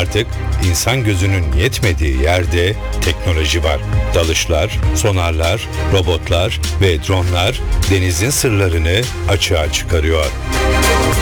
Artık insan gözünün yetmediği yerde teknoloji var. Dalışlar, sonarlar, robotlar ve dronlar denizin sırlarını açığa çıkarıyor.